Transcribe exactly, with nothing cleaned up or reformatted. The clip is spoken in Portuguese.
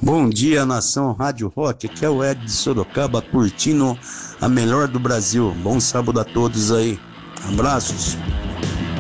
Bom dia, nação Rádio Rock. Aqui é o Ed de Sorocaba, curtindo a melhor do Brasil. Bom sábado a todos aí. Abraços.